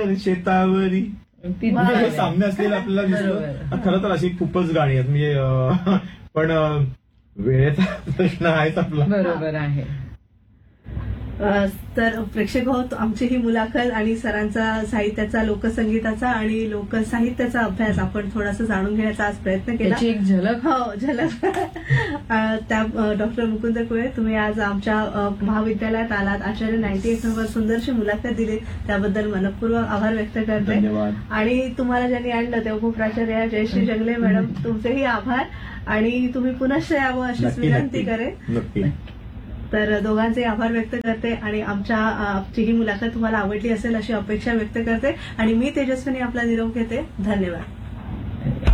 शेतावरी म्हणजे हे सामने असलेलं आपल्याला बरोबर. दिसतं. खरं तर अशी खूपच गाणी आहेत म्हणजे पण वेळेचा प्रश्न आहेच आपला. बरोबर आहे. तर प्रेक्षक हो, आमची ही मुलाखत आणि सरांचा साहित्याचा, लोकसंगीताचा आणि लोकसाहित्याचा अभ्यास आपण थोडासा जाणून घेण्याचा आज प्रयत्न केला. त्याची एक झलक. हो, झलक. त्या डॉक्टर मुकुंद कुळे, तुम्ही आज आमच्या महाविद्यालयात आलात, आचार्य 98 नंबर सुंदरशी मुलाखत दिली, त्याबद्दल मनपूर्वक आभार व्यक्त करते. धन्यवाद. आणि तुम्हाला ज्यांनी आणलं ते उपप्राचार्य जयश्री जंगले मॅडम, तुमचेही आभार. आणि तुम्ही पुनश्च यावं अशीच नक्की विनंती नक्की करेन. नक्की. तर दोघांचे आभार व्यक्त करते आणि आमची ही मुलाखत तुम्हाला आवडली असेल अशी अपेक्षा व्यक्त करते आणि मी तेजस्विनी आपला निरोप घेते. धन्यवाद.